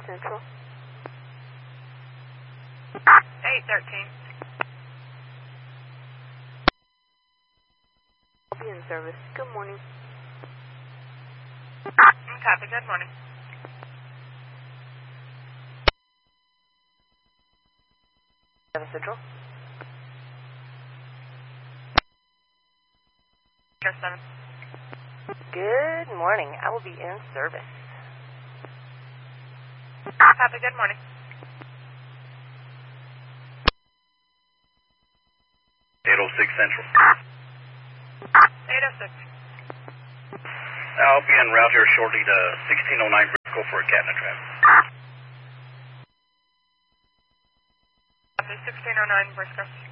Central. 813. I'll be in service. Good morning. Copy. Good morning. Central. 7. Good morning. I will be in service. Copy. Good morning. 806 Central. 806. I'll be en route here shortly to 1609 Briscoe for a catnip trap. Copy. 1609 Briscoe.